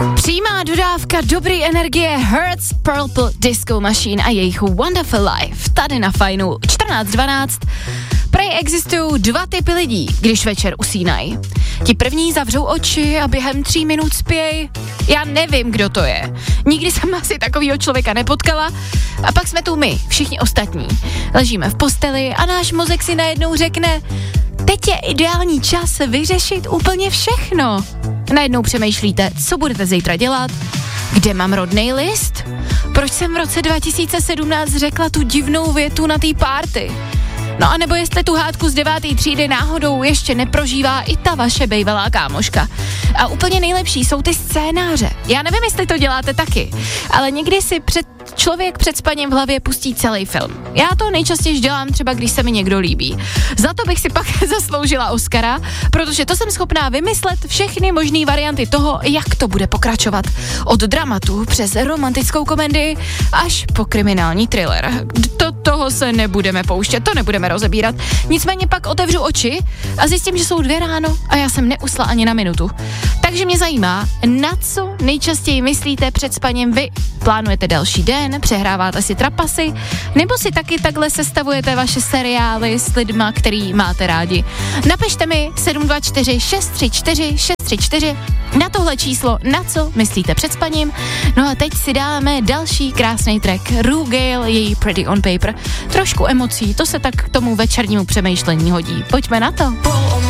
Přímá dodávka dobrý energie Hertz Purple Disco Machine a jejich Wonderful Life. Tady na Fajnu 14:12. Prej existují dva typy lidí, když večer usínají. Ti první zavřou oči a během 3 minut spějí. Já nevím, kdo to je. Nikdy jsem asi takovýho člověka nepotkala. A pak jsme tu my, všichni ostatní. Ležíme v posteli a náš mozek si najednou řekne: teď je ideální čas vyřešit úplně všechno. Najednou přemýšlíte, co budete zítra dělat, kde mám rodnej list, proč jsem v roce 2017 řekla tu divnou větu na té party. No a nebo jestli tu hádku z 9. třídy náhodou ještě neprožívá i ta vaše bejvalá kámoška. A úplně nejlepší jsou ty scénáře. Já nevím, jestli to děláte taky, ale někdy si člověk před spaním v hlavě pustí celý film. Já to nejčastěji dělám třeba, když se mi někdo líbí. Za to bych si pak zasloužila Oscara, protože to jsem schopná vymyslet všechny možné varianty toho, jak to bude pokračovat. Od dramatu přes romantickou komedii až po kriminální thriller. Toho se nebudeme pouštět, to nebudeme rozebírat. Nicméně pak otevřu oči a zjistím, že jsou 2 ráno a já jsem neusla ani na minutu. Takže mě zajímá, na co nejčastěji myslíte před spaním vy? Plánujete další den, přehráváte si trapasy, nebo si taky takhle sestavujete vaše seriály s lidma, který máte rádi? Napište mi 724 634 634 na tohle číslo, na co myslíte před spaním. No a teď si dáme další krásný track Rue Gale, její Pretty on Paper. Trošku emocí, to se tak k tomu večernímu přemýšlení hodí. Pojďme na to.